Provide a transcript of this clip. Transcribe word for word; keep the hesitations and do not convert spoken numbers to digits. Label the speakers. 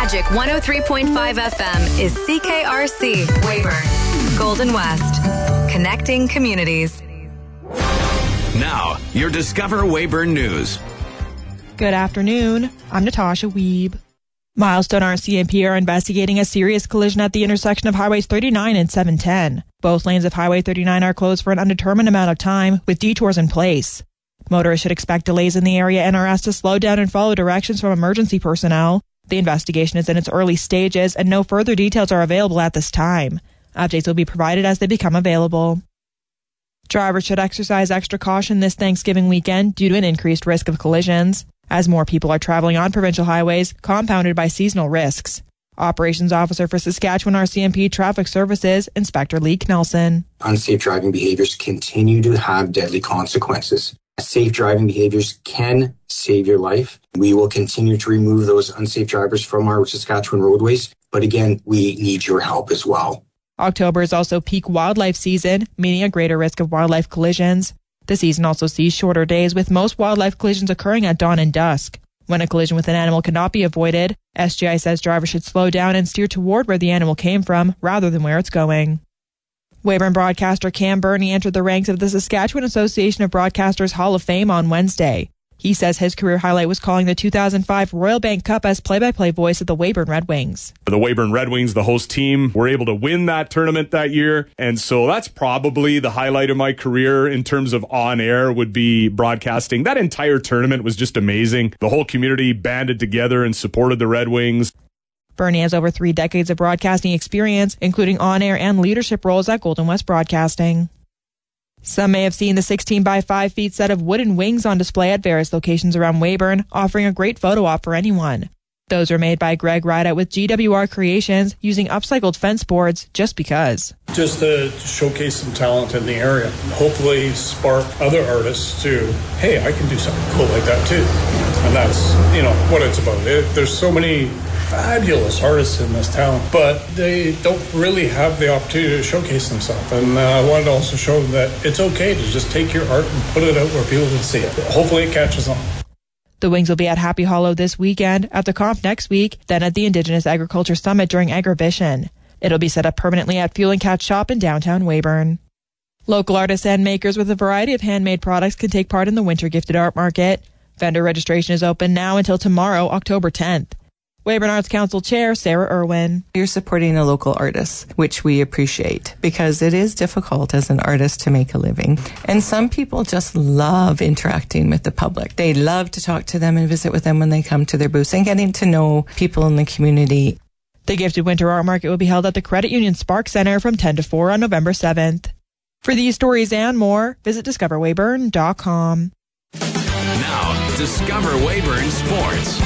Speaker 1: Magic one oh three point five F M is C K R C, Weyburn, Golden West. Connecting communities.
Speaker 2: Now, your Discover Weyburn News.
Speaker 3: Good afternoon. I'm Natasha Weeb. Milestone R C M P are investigating a serious collision at the intersection of Highways thirty-nine and seven ten. Both lanes of Highway thirty-nine are closed for an undetermined amount of time, with detours in place. Motorists should expect delays in the area and are asked to slow down and follow directions from emergency personnel. The investigation is in its early stages, and no further details are available at this time. Updates will be provided as they become available. Drivers should exercise extra caution this Thanksgiving weekend due to an increased risk of collisions, as more people are traveling on provincial highways, compounded by seasonal risks. Operations Officer for Saskatchewan R C M P Traffic Services, Inspector Lee Knelson.
Speaker 4: Unsafe driving behaviors continue to have deadly consequences. Safe driving behaviors can save your life. We will continue to remove those unsafe drivers from our Saskatchewan roadways, but again, we need your help as well.
Speaker 3: October is also peak wildlife season, meaning a greater risk of wildlife collisions. The season also sees shorter days, with most wildlife collisions occurring at dawn and dusk. When a collision with an animal cannot be avoided, S G I says drivers should slow down and steer toward where the animal came from, rather than where it's going. Weyburn broadcaster Cam Burney entered the ranks of the Saskatchewan Association of Broadcasters Hall of Fame on Wednesday. He says his career highlight was calling the two thousand five Royal Bank Cup as play-by-play voice of the Weyburn Red Wings.
Speaker 5: The Weyburn Red Wings, the host team, were able to win that tournament that year, and so that's probably the highlight of my career in terms of on-air would be broadcasting. That entire tournament was just amazing. The whole community banded together and supported the Red Wings.
Speaker 3: Burney has over three decades of broadcasting experience, including on-air and leadership roles at Golden West Broadcasting. Some may have seen the sixteen by five feet set of wooden wings on display at various locations around Weyburn, offering a great photo op for anyone. Those are made by Greg Rideout with G W R Creations, using upcycled fence boards just because.
Speaker 6: Just to showcase some talent in the area. Hopefully spark other artists to, hey, I can do something cool like that too. And that's, you know, what it's about. There's so many fabulous artists in this town, but they don't really have the opportunity to showcase themselves. And uh, I wanted to also show them that it's okay to just take your art and put it out where people can see it. Hopefully it catches on.
Speaker 3: The Wings will be at Happy Hollow this weekend, at the Conf next week, then at the Indigenous Agriculture Summit during Agribition. It'll be set up permanently at Fuel and Catch Shop in downtown Weyburn. Local artists and makers with a variety of handmade products can take part in the Winter Gifted Art Market. Vendor registration is open now until tomorrow, October tenth. Weyburn Arts Council Chair Sarah Irwin.
Speaker 7: You're supporting a local artist, which we appreciate, because it is difficult as an artist to make a living. And some people just love interacting with the public. They love to talk to them and visit with them when they come to their booths and getting to know people in the community.
Speaker 3: The Gifted Winter Art Market will be held at the Credit Union Spark Center from ten to four on November seventh. For these stories and more, visit discover weyburn dot com.
Speaker 2: Now, Discover Weyburn Sports.